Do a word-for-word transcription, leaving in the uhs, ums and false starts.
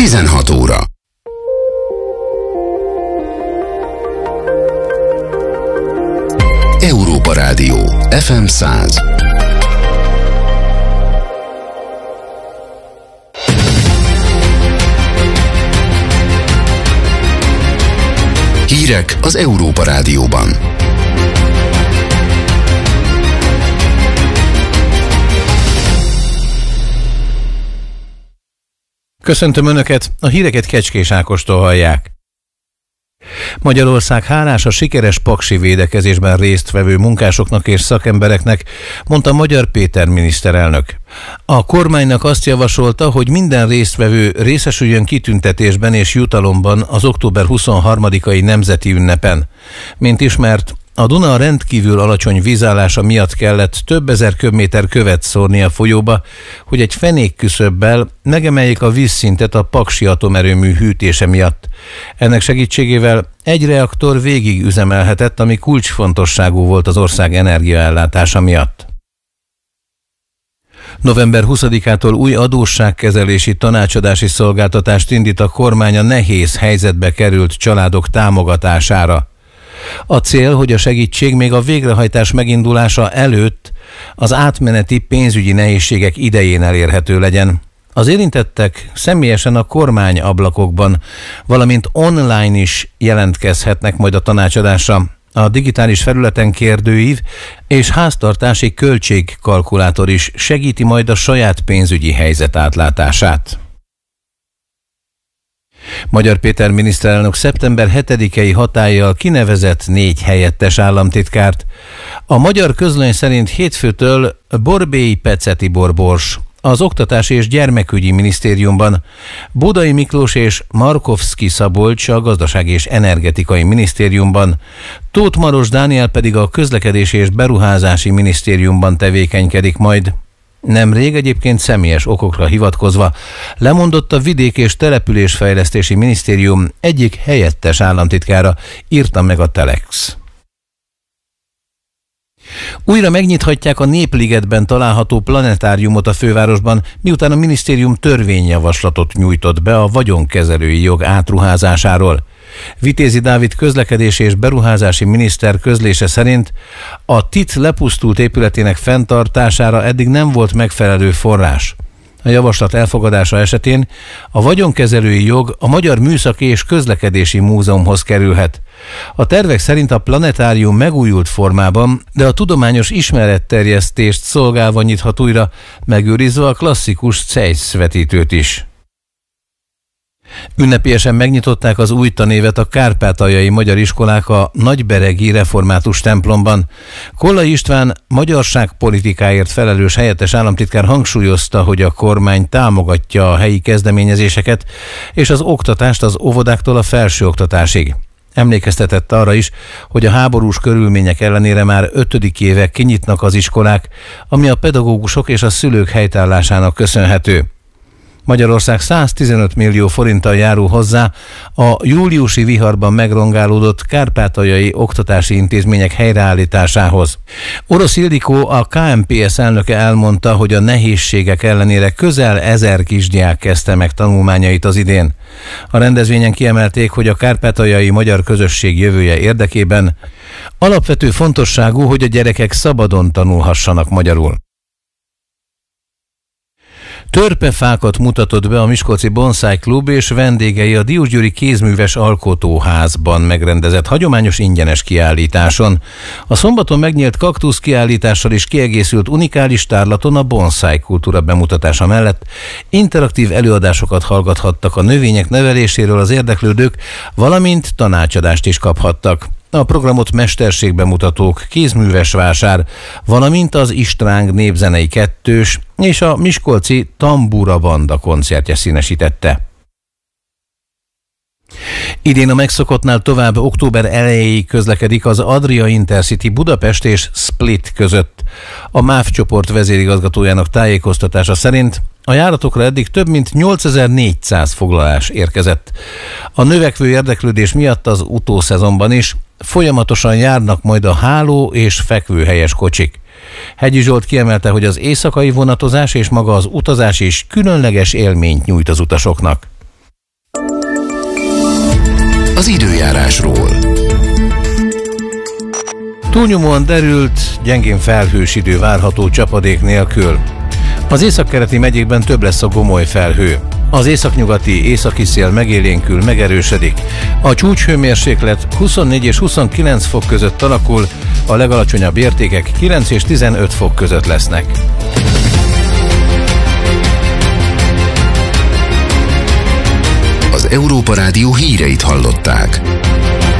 tizenhat óra. Európa Rádió, ef em száz. Hírek az Európa Rádióban. Köszöntöm Önöket, a híreket Kecskés Ákostól hallják. Magyarország hálás a sikeres paksi védekezésben résztvevő munkásoknak és szakembereknek, mondta Magyar Péter miniszterelnök. A kormánynak azt javasolta, hogy minden résztvevő részesüljön kitüntetésben és jutalomban az október huszonharmadikai nemzeti ünnepen. Mint ismert, a Duna rendkívül alacsony vízállása miatt kellett több ezer köbméter követ szórni a folyóba, hogy egy fenékküszöbbel megemeljék a vízszintet a paksi atomerőmű hűtése miatt. Ennek segítségével egy reaktor végig üzemelhetett, ami kulcsfontosságú volt az ország energiaellátása miatt. november huszadikától új adósságkezelési tanácsadási szolgáltatást indít a kormány a nehéz helyzetbe került családok támogatására. A cél, hogy a segítség még a végrehajtás megindulása előtt az átmeneti pénzügyi nehézségek idején elérhető legyen. Az érintettek személyesen a kormány ablakokban, valamint online is jelentkezhetnek majd a tanácsadásra. A digitális felületen kérdőív és háztartási költségkalkulátor is segíti majd a saját pénzügyi helyzet átlátását. Magyar Péter miniszterelnök szeptember hetedikei hatállyal kinevezett négy helyettes államtitkárt. A magyar közlöny szerint hétfőtől Borbély Pece Tibor Bors az Oktatási és Gyermekügyi Minisztériumban, Budai Miklós és Markovszki Szabolcs a Gazdasági és Energetikai Minisztériumban, Tóth Maros Dániel pedig a Közlekedési és Beruházási Minisztériumban tevékenykedik majd. Nemrég egyébként személyes okokra hivatkozva lemondott a Vidék- és Településfejlesztési Minisztérium egyik helyettes államtitkára, írta meg a Telex. Újra megnyithatják a Népligetben található planetáriumot a fővárosban, miután a minisztérium törvényjavaslatot nyújtott be a vagyonkezelői jog átruházásáról. Vitézi Dávid közlekedési és beruházási miniszter közlése szerint a té i té lepusztult épületének fenntartására eddig nem volt megfelelő forrás. A javaslat elfogadása esetén a vagyonkezelői jog a Magyar Műszaki és Közlekedési Múzeumhoz kerülhet. A tervek szerint a planetárium megújult formában, de a tudományos ismeretterjesztést szolgálva nyithat újra, megőrizve a klasszikus Zeiss vetítőt is. Ünnepélyesen megnyitották az új tanévet a kárpátaljai magyar iskolák a Nagyberegi Református templomban. Kollai István magyarságpolitikáért felelős helyettes államtitkár hangsúlyozta, hogy a kormány támogatja a helyi kezdeményezéseket és az oktatást az óvodáktól a felsőoktatásig. Emlékeztetett arra is, hogy a háborús körülmények ellenére már ötödik éve kinyitnak az iskolák, ami a pedagógusok és a szülők helytállásának köszönhető. Magyarország száztizenöt millió forinttal járul hozzá a júliusi viharban megrongálódott kárpátaljai oktatási intézmények helyreállításához. Orosz Ildikó, a ká em pé es elnöke elmondta, hogy a nehézségek ellenére közel ezer kisdiák kezdte meg tanulmányait az idén. A rendezvényen kiemelték, hogy a kárpátaljai magyar közösség jövője érdekében alapvető fontosságú, hogy a gyerekek szabadon tanulhassanak magyarul. Törpefákat mutatott be a Miskolci Bonsai Klub és vendégei a Diósgyőri Kézműves Alkotóházban megrendezett hagyományos ingyenes kiállításon. A szombaton megnyílt kaktusz kiállítással is kiegészült unikális tárlaton a bonsai kultúra bemutatása mellett interaktív előadásokat hallgathattak a növények neveléséről az érdeklődők, valamint tanácsadást is kaphattak. A programot mesterségbemutatók, kézműves vásár, valamint az Istráng népzenei kettős és a miskolci Tambura Banda koncertje színesítette. Idén a megszokottnál tovább október elejéig közlekedik az Adria Intercity Budapest és Split között. A MÁV csoport vezérigazgatójának tájékoztatása szerint a járatokra eddig több mint nyolcezer-négyszáz foglalás érkezett. A növekvő érdeklődés miatt az utószezonban is folyamatosan járnak majd a háló és fekvőhelyes kocsik. Hegyi Zsolt kiemelte, hogy az éjszakai vonatozás és maga az utazás is különleges élményt nyújt az utasoknak. az időjárásról. Túlnyomóan derült, gyengén felhős idő várható csapadék nélkül. Az északkeleti megyékben több lesz a gomoly felhő. Az északnyugati északi szél megélénkül, megerősödik. A csúcshőmérséklet huszonnégy és huszonkilenc fok között alakul, a legalacsonyabb értékek kilenc és tizenöt fok között lesznek. Az Európa Rádió híreit hallották.